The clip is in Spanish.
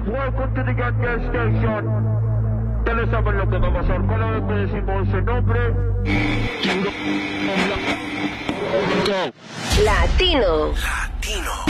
Welcome to the Gun Gas Station. Ustedes saben lo que va a pasar. Cada vez que decimos ese nombre, Latino.